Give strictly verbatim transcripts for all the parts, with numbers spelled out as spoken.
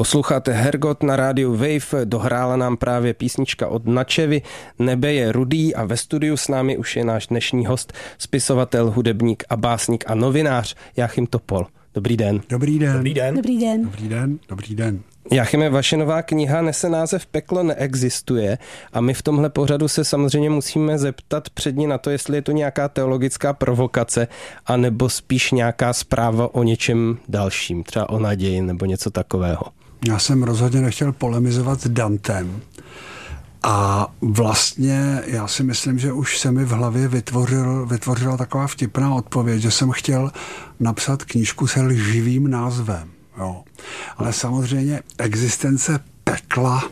Posloucháte Hergot na rádiu Wave, dohrála nám právě písnička od Načevy, Nebe je rudý a ve studiu s námi už je náš dnešní host, spisovatel, hudebník a básník a novinář Jáchym Topol. Dobrý den. Dobrý den. Dobrý den. Dobrý den. Dobrý den. Dobrý den. Jáchyme, vaše nová kniha nese název Peklo neexistuje a my v tomhle pořadu se samozřejmě musíme zeptat předně na to, jestli je to nějaká teologická provokace, anebo spíš nějaká zpráva o něčem dalším, třeba o naději nebo něco takového. Já jsem rozhodně nechtěl polemizovat s Dantem a vlastně já si myslím, že už se mi v hlavě vytvořil, vytvořila taková vtipná odpověď, že jsem chtěl napsat knížku se lživým názvem. Jo. Ale samozřejmě existence pekla,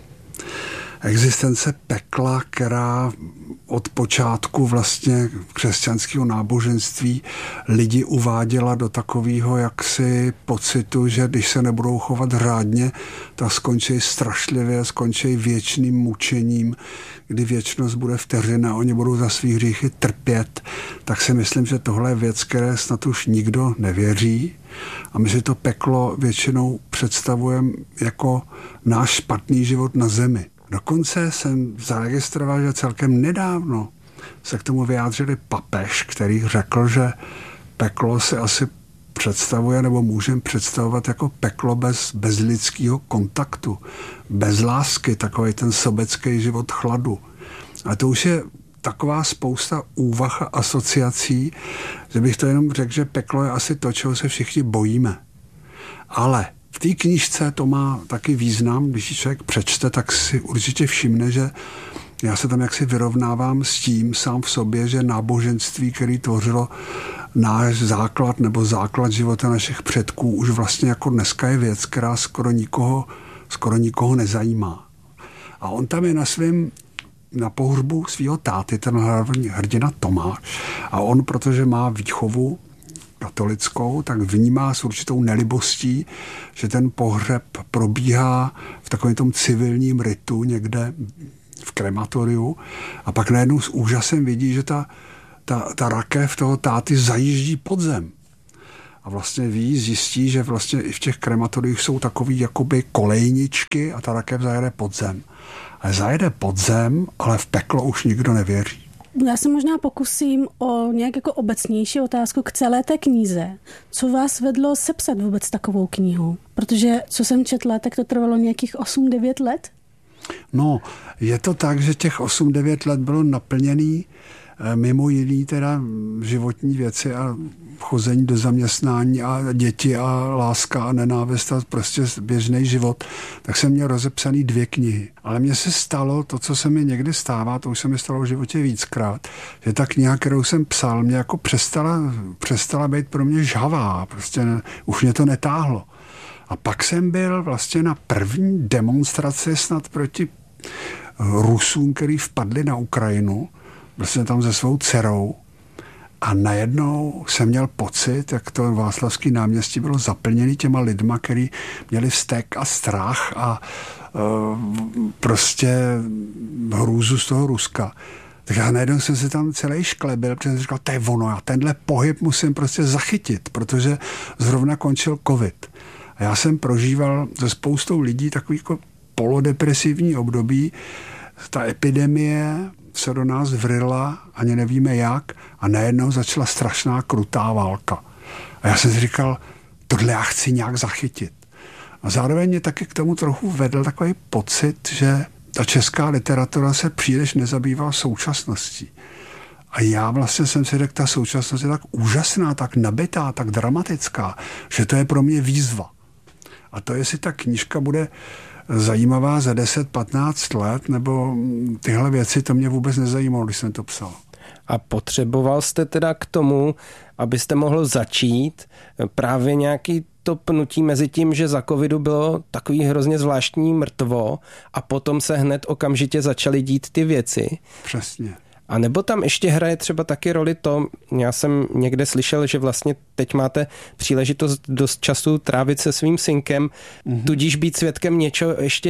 existence pekla, která od počátku vlastně křesťanského náboženství lidi uváděla do takového jaksi pocitu, že když se nebudou chovat řádně, tak skončí strašlivě, skončí věčným mučením, kdy věčnost bude vteřina, oni budou za svých hříchy trpět, tak si myslím, že tohle je věc, které snad už nikdo nevěří. A my si to peklo většinou představujeme jako náš špatný život na zemi. Dokonce jsem zaregistroval, že celkem nedávno se k tomu vyjádřili papež, který řekl, že peklo si asi představuje nebo můžeme představovat jako peklo bez, bez lidského kontaktu, bez lásky, takový ten sobecký život chladu. A to už je taková spousta úvah a asociací, že bych to jenom řekl, že peklo je asi to, čeho se všichni bojíme. Ale v té knížce to má taky význam, když ji člověk přečte, tak si určitě všimne, že já se tam jaksi vyrovnávám s tím sám v sobě, že náboženství, který tvořilo náš základ nebo základ života našich předků, už vlastně jako dneska je věc, která skoro nikoho, skoro nikoho nezajímá. A on tam je na svém na pohřbu svého táty, ten hlavní hrdina Tomáš. A on, protože má výchovu katolickou, tak vnímá s určitou nelibostí, že ten pohřeb probíhá v takovém tom civilním ritu někde v krematoriu a pak najednou s úžasem vidí, že ta, ta, ta rakev toho táty zajíždí pod zem. A vlastně ví, zjistí, že vlastně i v těch krematoriích jsou takový jakoby kolejničky a ta rakev zajede pod zem. Ale zajede pod zem, ale v peklo už nikdo nevěří. Já se možná pokusím o nějak jako obecnější otázku k celé té knize. Co vás vedlo sepsat vůbec takovou knihu? Protože, co jsem četla, tak to trvalo nějakých osm devět let? No, je to tak, že těch osm devět let bylo naplněný mimo jiný teda životní věci a chození do zaměstnání a děti a láska a nenávist a prostě běžný život, tak jsem měl rozepsaný dvě knihy. Ale mně se stalo to, co se mi někdy stává, to už se mi stalo v životě víckrát, že ta kniha, kterou jsem psal, mě jako přestala, přestala být pro mě žhavá, prostě ne, už mě to netáhlo. A pak jsem byl vlastně na první demonstraci snad proti Rusům, který vpadli na Ukrajinu, byl jsem tam se svou dcerou a najednou jsem měl pocit, jak to Václavský náměstí bylo zaplněné těma lidma, který měli vztek a strach a uh, prostě hrůzu z toho Ruska. Tak já najednou jsem se tam celý šklebil, protože jsem říkal, to je ono, já tenhle pohyb musím prostě zachytit, protože zrovna končil covid. A já jsem prožíval se spoustou lidí takový jako polodepresivní období, ta epidemie se do nás vrila, ani nevíme jak, a najednou začala strašná krutá válka. A já jsem si říkal, tohle já chci nějak zachytit. A zároveň mě taky k tomu trochu vedl takový pocit, že ta česká literatura se příliš nezabývá současností. A já vlastně jsem si řekl, ta současnost je tak úžasná, tak nabitá, tak dramatická, že to je pro mě výzva. A to, jestli ta knížka bude zajímavá za deset patnáct let, nebo tyhle věci, to mě vůbec nezajímalo, když jsem to psal. A potřeboval jste teda k tomu, abyste mohl začít právě nějaký to pnutí mezi tím, že za covidu bylo takový hrozně zvláštní mrtvo a potom se hned okamžitě začaly dít ty věci. Přesně. A nebo tam ještě hraje třeba taky roli to, já jsem někde slyšel, že vlastně teď máte příležitost dost času trávit se svým synkem, mm-hmm. tudíž být svědkem něčeho ještě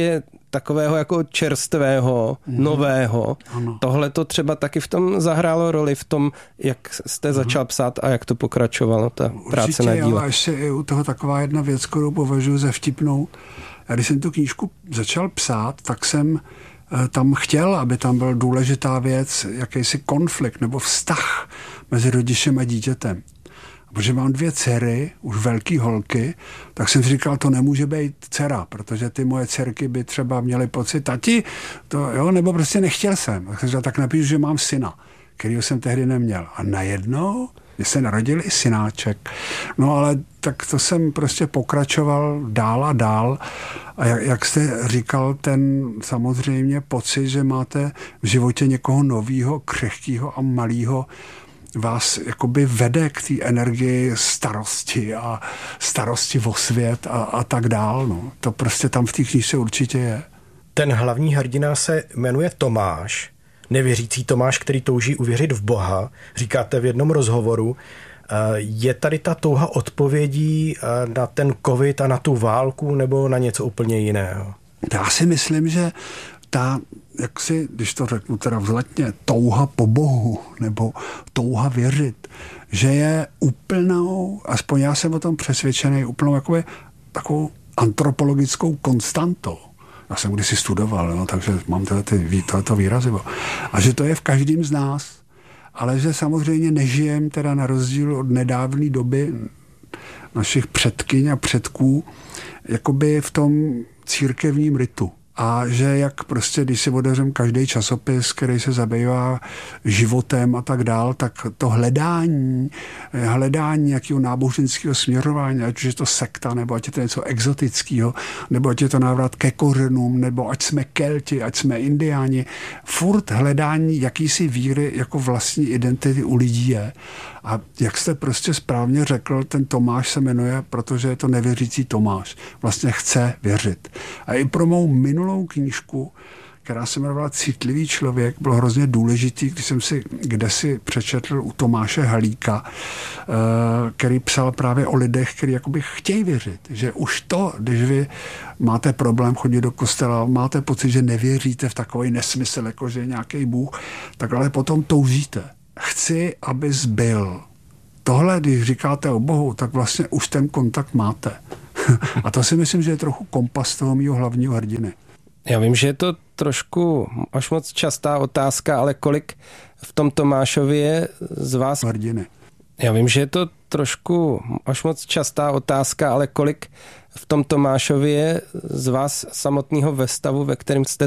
takového jako čerstvého, mm. nového. Ano. Tohle to třeba taky v tom zahrálo roli, v tom, jak jste mm. začal psát a jak to pokračovalo, ta Určitě, práce na díle. Jo, a ještě je u toho taková jedna věc, kterou považuji za vtipnou. Já když jsem tu knížku začal psát, tak jsem tam chtěl, aby tam byl důležitá věc, jakýsi konflikt nebo vztah mezi rodičem a dítětem. A protože mám dvě dcery, už velký holky, tak jsem si říkal, to nemůže být dcera, protože ty moje dcerky by třeba měly pocit, tati, to, jo, nebo prostě nechtěl jsem. Tak jsem říkal, tak napíšu, že mám syna, kterýho jsem tehdy neměl. A najednou mě se narodil i synáček. No ale tak to jsem prostě pokračoval dál a dál. A jak, jak jste říkal, ten samozřejmě pocit, že máte v životě někoho novýho, křehkýho a malýho, vás jakoby vede k té energii starosti a starosti o svět a, a tak dál. No. To prostě tam v té knížce určitě je. Ten hlavní hrdina se jmenuje Tomáš, nevěřící Tomáš, který touží uvěřit v Boha. Říkáte v jednom rozhovoru, je tady ta touha odpovědí na ten covid a na tu válku nebo na něco úplně jiného? Já si myslím, že ta, jak si, když to řeknu teda vzletně, touha po Bohu nebo touha věřit, že je úplnou, aspoň já jsem o tom přesvědčený, úplnou jakoby, takovou antropologickou konstantou. Já jsem kdysi studoval, no, takže mám tyhle ty, tohleto výrazy. A že to je v každém z nás. Ale že samozřejmě nežijem teda na rozdíl od nedávné doby našich předkyň a předků jakoby v tom církevním ritu. A že jak prostě, když si otevřem každý časopis, který se zabývá životem a tak dál, tak to hledání, hledání nějakého náboženského směřování, ať je to sekta, nebo ať je to něco exotického, nebo ať je to návrat ke kořenům, nebo ať jsme Kelti, ať jsme Indiáni, furt hledání jakýsi víry jako vlastní identity u lidí je. A jak jste prostě správně řekl, ten Tomáš se jmenuje, protože je to nevěřící Tomáš. Vlastně chce věřit. A i pro mou minulou knížku, která se jmenovala Citlivý člověk, bylo hrozně důležitý, když jsem si kdesi přečetl u Tomáše Halíka, který psal právě o lidech, kteří jakoby chtějí věřit. Že už to, když vy máte problém chodit do kostela, máte pocit, že nevěříte v takový nesmysl, jako že je nějaký Bůh, tak ale potom toužíte. Chci, abys byl. Tohle, když říkáte o Bohu, tak vlastně už ten kontakt máte. A to si myslím, že je trochu kompas toho mýho hlavního hrdiny. Já vím, že je to trošku až moc častá otázka, ale kolik v tom Tomášovi je z vás hrdiny? Já vím, že je to trošku až moc častá otázka, ale kolik v tom Tomášovi je z vás samotného ve stavu, ve kterém jste